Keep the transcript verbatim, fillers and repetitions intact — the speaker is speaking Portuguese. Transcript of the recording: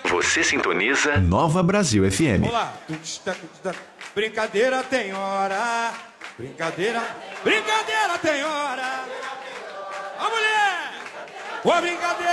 Você sintoniza Nova Brasil F M. Olá. Brincadeira tem hora. Brincadeira. Brincadeira tem hora. A mulher. Uma brincadeira.